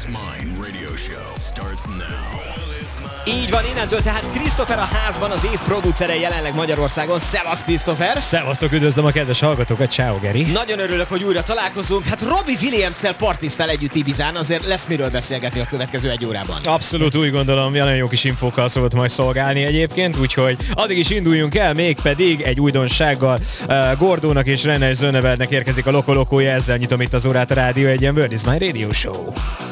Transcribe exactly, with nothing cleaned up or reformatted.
Mine Radio Show starts now. Így van, innentől tehát Christopher a házban, az év producere jelenleg Magyarországon. Szevasz, Christopher! Szevasztok, üdvözlöm a kedves hallgatókat, ciao Geri! Nagyon örülök, hogy újra találkozunk. Hát Robbie Williams-szel partiztál együtt Ibizán, azért lesz miről beszélgetni a következő egy órában. Abszolút úgy gondolom, nagyon jó kis infókkal szokott majd szolgálni egyébként, úgyhogy addig is induljunk el, mégpedig egy újdonsággal. Uh, Gordónak és René Zönevernek érkezik a Lokolokója, ezzel nyitom itt az órát a rádió, egy ilyen World is My Radio Show.